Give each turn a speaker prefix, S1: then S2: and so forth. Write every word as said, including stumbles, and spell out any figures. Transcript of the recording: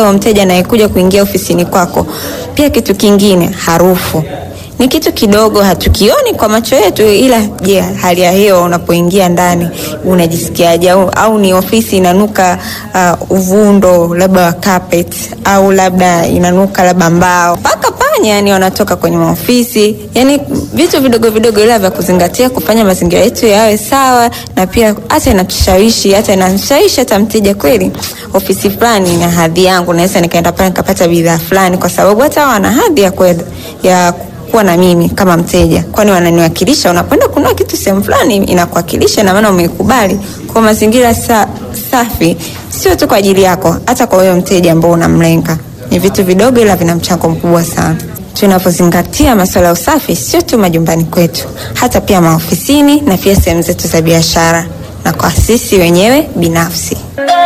S1: huyo mteja anayekuja kuingia ofisini kwako. Pia kitu kingine, harufu. Ni kitu kidogo hatukioni kwa macho yetu, ila je, yeah, hali ya hewa unapoingia ndani unajisikiaje? Au, au ni ofisi inanuka uh, uvundo labda wa carpet, au labda inanuka labda mbao. Paka panya yani wanatoka kwenye maofisi. Yani vitu vidogo vidogo ila vya kuzingatia kufanya mazingira yetu yawe sawa, na pia hata inatushawishi, hata inashawishi hata mteja kweli ofisi fulani na hadhi yangu, naweza nikaenda pale nikapata bidhaa fulani, kwa sababu hata wana hadhi ya kwenda ya kuwa na mimi kama mteja, kwani wananiwakilisha. Unapoenda kununua kitu sehemu fulani inakuwakilisha, na maana umeikubali. Kwa mazingira sa, safi sio tu kwa ajili yako, hata kwa wewe mteja ambao unamlenga. Ni vitu vidogo ila vina mchango mkubwa sana. Tunapozingatia masuala ya usafi sio tu majumbani kwetu, hata pia maofisini na pia sehemu zetu za biashara na kwa sisi wenyewe binafsi.